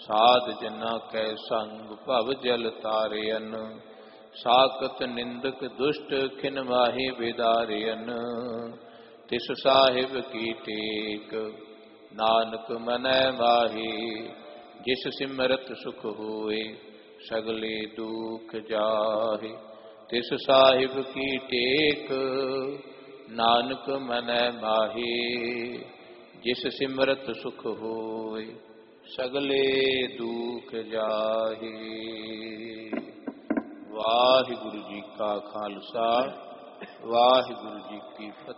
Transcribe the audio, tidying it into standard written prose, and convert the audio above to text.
ਸਾਧ ਜਨਾ ਕੈ ਸੰਗ ਭਵ ਜਲ ਤਾਰਿਅਨ। ਸਾਕਤ ਨਿੰਦਕ ਦੁਸ਼ਟ ਖਿਨ ਮਾਹੀ ਬਿਦਾਰਿਅਨ। ਤਿਸ ਸਾਹਿਬ ਕੀ ਟੇਕ ਨਾਨਕ ਮਨੈ ਮਾਹੀ। ਜਿਸ ਸਿਮਰਤ ਸੁਖ ਹੋਏ ਸਗਲੇ ਦੁਖ ਜਾਹੇ। ਤਿਸ ਸਾਹਿਬ ਕੀ ਟੇਕ ਨਾਨਕ ਮਨੈ ਮਾਹੀ। ਜਿਸ ਸਿਮਰਤ ਸੁਖ ਹੋਏ ਸਗਲੇ ਦੁਖ ਜਾਹੇ। ਵਾਹਿਗੁਰੂ ਜੀ ਕਾ ਖਾਲਸਾ, ਵਾਹਿਗੁਰੂ ਜੀ ਕੀ ਫਤਿਹ।